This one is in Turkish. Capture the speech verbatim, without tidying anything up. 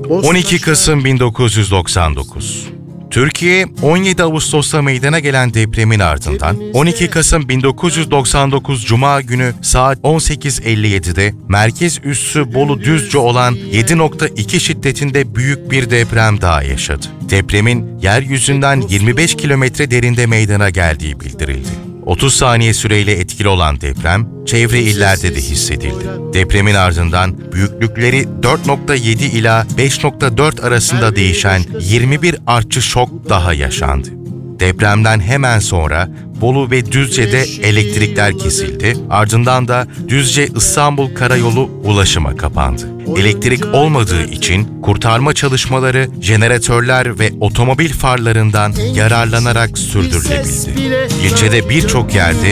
on iki Kasım bin dokuz yüz doksan dokuz. Türkiye, on yedi Ağustos'ta meydana gelen depremin ardından on iki Kasım bin dokuz yüz doksan dokuz Cuma günü saat on sekiz elli yedi'de merkez üssü Bolu Düzce olan yedi nokta iki şiddetinde büyük bir deprem daha yaşadı. Depremin yeryüzünden yirmi beş kilometre derinde meydana geldiği bildirildi. otuz saniye süreyle etkili olan deprem, çevre illerde de hissedildi. Depremin ardından büyüklükleri dört nokta yedi ila beş nokta dört arasında değişen yirmi bir artçı şok daha yaşandı. Depremden hemen sonra Bolu ve Düzce'de elektrikler kesildi, ardından da Düzce-İstanbul Karayolu ulaşıma kapandı. Elektrik olmadığı için kurtarma çalışmaları jeneratörler ve otomobil farlarından yararlanarak sürdürülebildi. İlçede birçok yerde